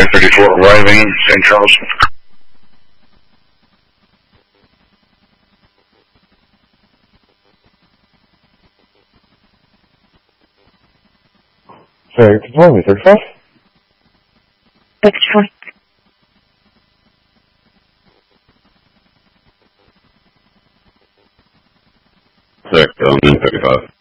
34 arriving, St. Charles. Sorry, can you tell me, 35? That's fine. Sick, 35.